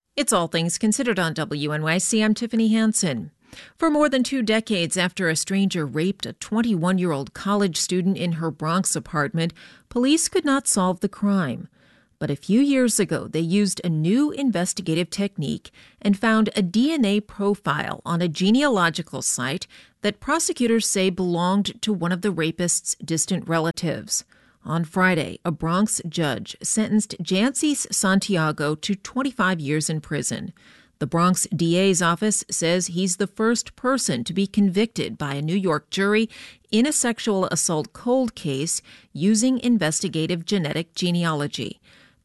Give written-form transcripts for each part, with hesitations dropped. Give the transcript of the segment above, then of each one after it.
It's All Things Considered on WNYC. I'm Tiffany Hansen. For more than 2 decades after a stranger raped a 21-year-old college student in her Bronx apartment, police could not solve the crime. But a few years ago, they used a new investigative technique and found a DNA profile on a genealogical site that prosecutors say belonged to one of the rapist's distant relatives. On Friday, a Bronx judge sentenced Jancy Santiago to 25 years in prison. The Bronx DA's office says he's the first person to be convicted by a New York jury in a sexual assault cold case using investigative genetic genealogy.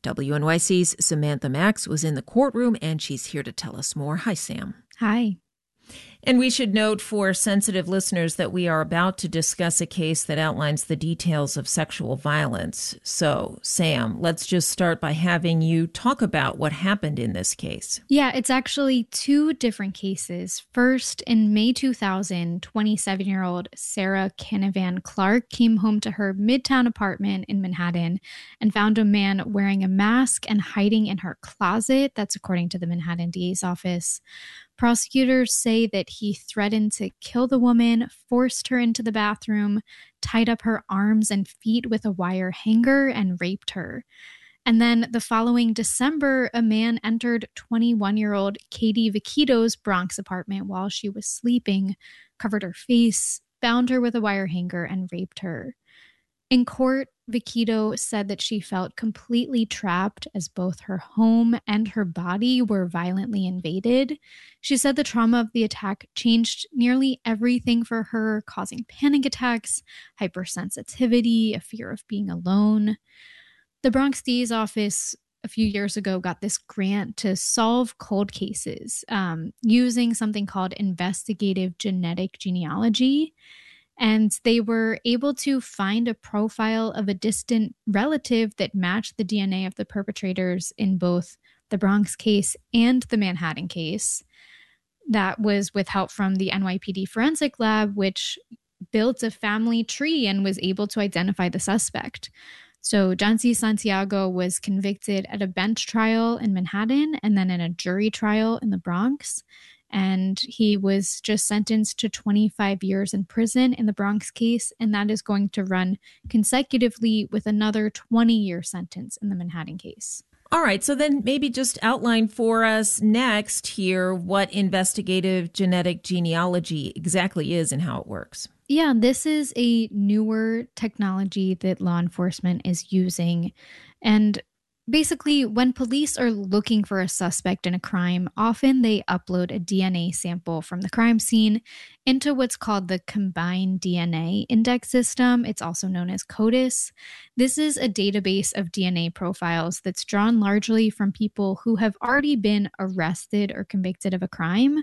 WNYC's Samantha Max was in the courtroom, and she's here to tell us more. Hi, Sam. Hi. And we should note for sensitive listeners that we are about to discuss a case that outlines the details of sexual violence. So, Sam, let's just start by having you talk about what happened in this case. Yeah, it's actually 2 different cases. First, in May 2000, 27-year-old Sarah Canavan Clark came home to her Midtown apartment in Manhattan and found a man wearing a mask and hiding in her closet. That's according to the Manhattan DA's office. Prosecutors say that he threatened to kill the woman, forced her into the bathroom, tied up her arms and feet with a wire hanger, and raped her. And then the following December, a man entered 21-year-old Katie Vaquito's Bronx apartment while she was sleeping, covered her face, bound her with a wire hanger, and raped her. In court, Vaquito said that she felt completely trapped as both her home and her body were violently invaded. She said the trauma of the attack changed nearly everything for her, causing panic attacks, hypersensitivity, a fear of being alone. The Bronx DA's office a few years ago got this grant to solve cold cases using something called investigative genetic genealogy. And they were able to find a profile of a distant relative that matched the DNA of the perpetrators in both the Bronx case and the Manhattan case. That was with help from the NYPD Forensic Lab, which built a family tree and was able to identify the suspect. So Jancy Santiago was convicted at a bench trial in Manhattan and then in a jury trial in the Bronx. And he was just sentenced to 25 years in prison in the Bronx case, and that is going to run consecutively with another 20-year sentence in the Manhattan case. All right, so then maybe just outline for us next here what investigative genetic genealogy exactly is and how it works. Yeah, this is a newer technology that law enforcement is using. And basically, when police are looking for a suspect in a crime, often they upload a DNA sample from the crime scene into what's called the Combined DNA Index System. It's also known as CODIS. This is a database of DNA profiles that's drawn largely from people who have already been arrested or convicted of a crime.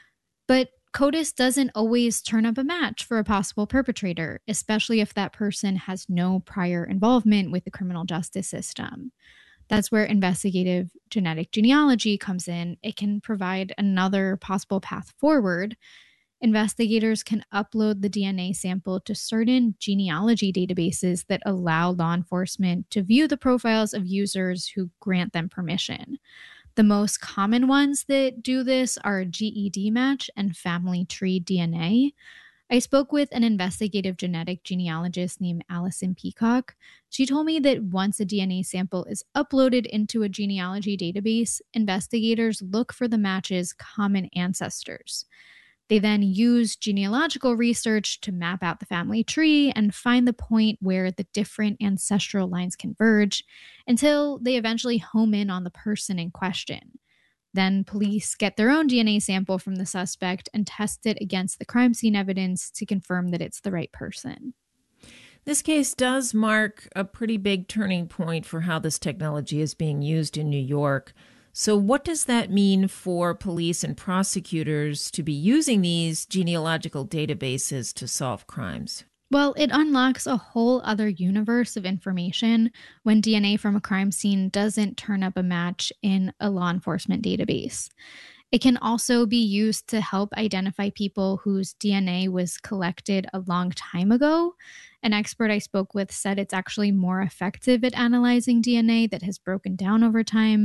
But CODIS doesn't always turn up a match for a possible perpetrator, especially if that person has no prior involvement with the criminal justice system. That's where investigative genetic genealogy comes in. It can provide another possible path forward. Investigators can upload the DNA sample to certain genealogy databases that allow law enforcement to view the profiles of users who grant them permission. The most common ones that do this are GED Match and Family Tree DNA. I spoke with an investigative genetic genealogist named Allison Peacock. She told me that once a DNA sample is uploaded into a genealogy database, investigators look for the match's common ancestors. They then use genealogical research to map out the family tree and find the point where the different ancestral lines converge until they eventually home in on the person in question. Then police get their own DNA sample from the suspect and test it against the crime scene evidence to confirm that it's the right person. This case does mark a pretty big turning point for how this technology is being used in New York. So what does that mean for police and prosecutors to be using these genealogical databases to solve crimes? Well, it unlocks a whole other universe of information when DNA from a crime scene doesn't turn up a match in a law enforcement database. It can also be used to help identify people whose DNA was collected a long time ago. An expert I spoke with said it's actually more effective at analyzing DNA that has broken down over time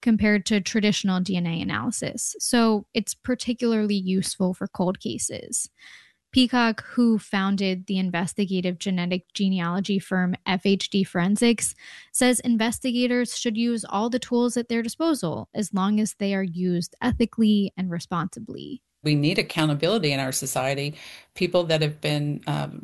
compared to traditional DNA analysis, so it's particularly useful for cold cases. Peacock, who founded the investigative genetic genealogy firm FHD Forensics, says investigators should use all the tools at their disposal as long as they are used ethically and responsibly. We need accountability in our society. People that have been,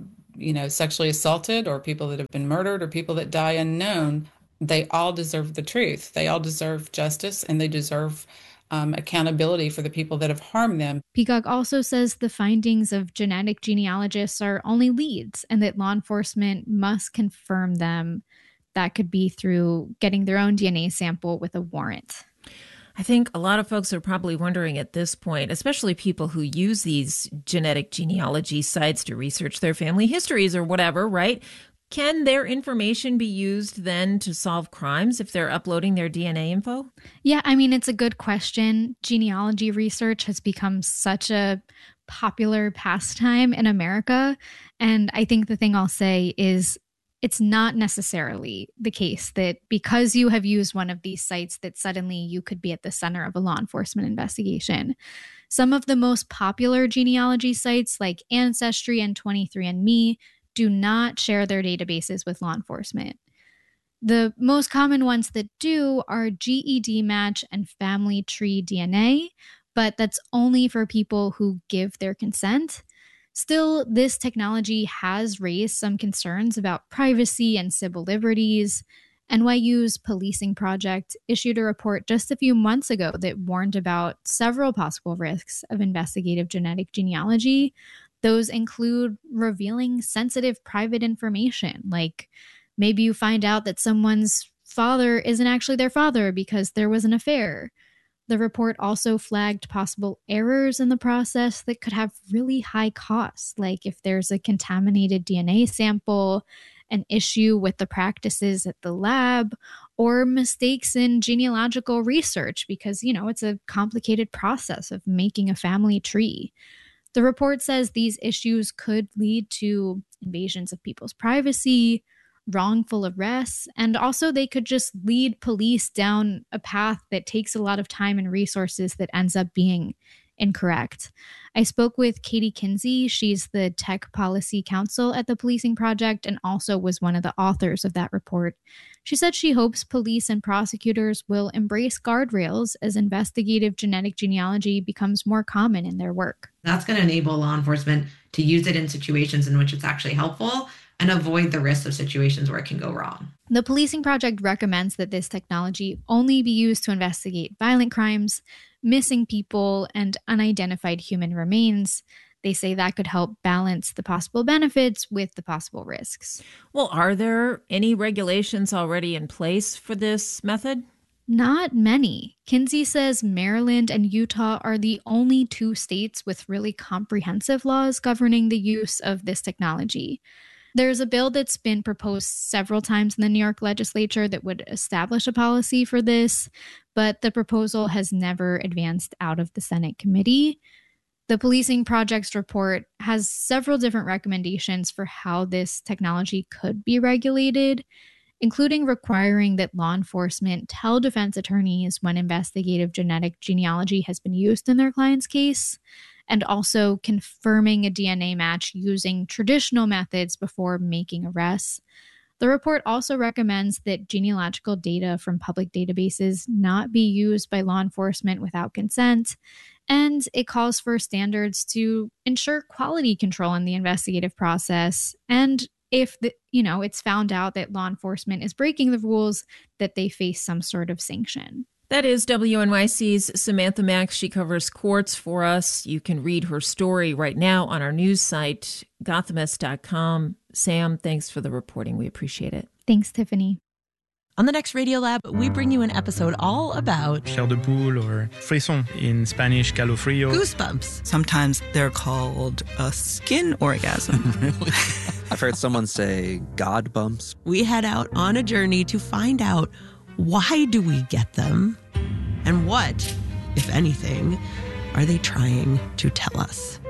sexually assaulted, or people that have been murdered, or people that die unknown, they all deserve the truth. They all deserve justice, and they deserve accountability for the people that have harmed them. Peacock also says the findings of genetic genealogists are only leads and that law enforcement must confirm them. That could be through getting their own DNA sample with a warrant. I think a lot of folks are probably wondering at this point, especially people who use these genetic genealogy sites to research their family histories or whatever, right? Can their information be used then to solve crimes if they're uploading their DNA info? Yeah, I mean, it's a good question. Genealogy research has become such a popular pastime in America. And I think the thing I'll say is it's not necessarily the case that because you have used one of these sites that suddenly you could be at the center of a law enforcement investigation. Some of the most popular genealogy sites like Ancestry and 23andMe do not share their databases with law enforcement. The most common ones that do are GED Match and Family Tree DNA, but that's only for people who give their consent. Still, this technology has raised some concerns about privacy and civil liberties. NYU's Policing Project issued a report just a few months ago that warned about several possible risks of investigative genetic genealogy. Those include revealing sensitive private information, like maybe you find out that someone's father isn't actually their father because there was an affair. The report also flagged possible errors in the process that could have really high costs, like if there's a contaminated DNA sample, an issue with the practices at the lab, or mistakes in genealogical research because, it's a complicated process of making a family tree. The report says these issues could lead to invasions of people's privacy, wrongful arrests, and also they could just lead police down a path that takes a lot of time and resources that ends up being incorrect. I spoke with Katie Kinsey. She's the tech policy counsel at the Policing Project and also was one of the authors of that report. She said she hopes police and prosecutors will embrace guardrails as investigative genetic genealogy becomes more common in their work. That's going to enable law enforcement to use it in situations in which it's actually helpful and avoid the risks of situations where it can go wrong. The Policing Project recommends that this technology only be used to investigate violent crimes, missing people, and unidentified human remains. They say that could help balance the possible benefits with the possible risks. Well, are there any regulations already in place for this method? Not many. Kinsey says Maryland and Utah are the only two states with really comprehensive laws governing the use of this technology. There's a bill that's been proposed several times in the New York legislature that would establish a policy for this, but the proposal has never advanced out of the Senate committee. The Policing Project's report has several different recommendations for how this technology could be regulated, including requiring that law enforcement tell defense attorneys when investigative genetic genealogy has been used in their client's case, and also confirming a DNA match using traditional methods before making arrests. The report also recommends that genealogical data from public databases not be used by law enforcement without consent, and it calls for standards to ensure quality control in the investigative process, and if it's found out that law enforcement is breaking the rules, that they face some sort of sanction. That is WNYC's Samantha Max. She covers courts for us. You can read her story right now on our news site, gothamist.com. Sam, thanks for the reporting. We appreciate it. Thanks, Tiffany. On the next Radiolab, we bring you an episode all about chair de poule, or frisson in Spanish, calofrío. Goosebumps. Sometimes they're called a skin orgasm. Really? I've heard someone say God bumps. We head out on a journey to find out, why do we get them? And what, if anything, are they trying to tell us?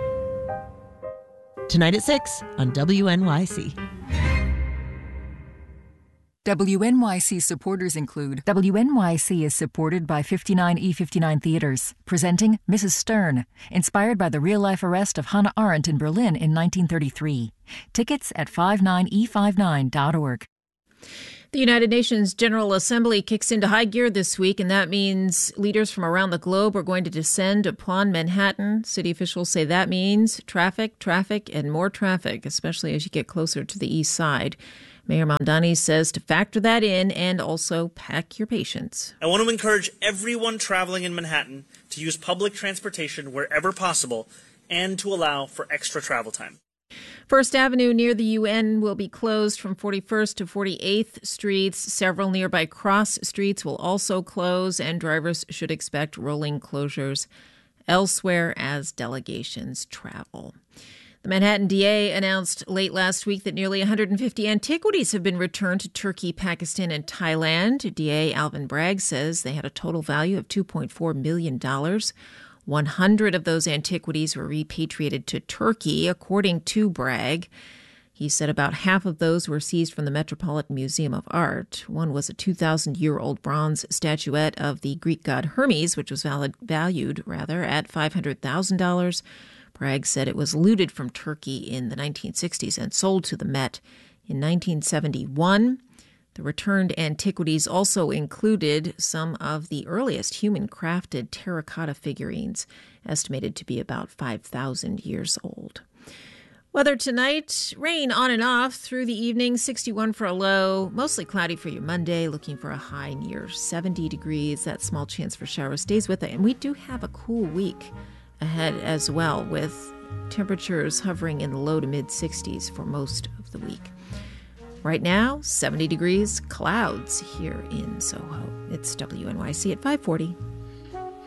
Tonight at 6 on WNYC. WNYC supporters include WNYC is supported by 59E59 Theaters, presenting Mrs. Stern, inspired by the real-life arrest of Hannah Arendt in Berlin in 1933. Tickets at 59E59.org. The United Nations General Assembly kicks into high gear this week, and that means leaders from around the globe are going to descend upon Manhattan. City officials say that means traffic, and more traffic, especially as you get closer to the east side. Mayor Mamdani says to factor that in and also pack your patience. I want to encourage everyone traveling in Manhattan to use public transportation wherever possible and to allow for extra travel time. First Avenue near the UN will be closed from 41st to 48th Streets. Several nearby cross streets will also close, and drivers should expect rolling closures elsewhere as delegations travel. The Manhattan DA announced late last week that nearly 150 antiquities have been returned to Turkey, Pakistan, and Thailand. DA Alvin Bragg says they had a total value of $2.4 million. 100 of those antiquities were repatriated to Turkey, according to Bragg. He said about half of those were seized from the Metropolitan Museum of Art. One was a 2,000-year-old bronze statuette of the Greek god Hermes, which was valued at $500,000. Bragg said it was looted from Turkey in the 1960s and sold to the Met in 1971. The returned antiquities also included some of the earliest human-crafted terracotta figurines, estimated to be about 5,000 years old. Weather tonight, rain on and off through the evening, 61 for a low, mostly cloudy for your Monday, looking for a high near 70 degrees. That small chance for showers stays with it, and we do have a cool week ahead as well, with temperatures hovering in the low to mid-60s for most of the week. Right now, 70 degrees, clouds here in Soho. It's WNYC at 540.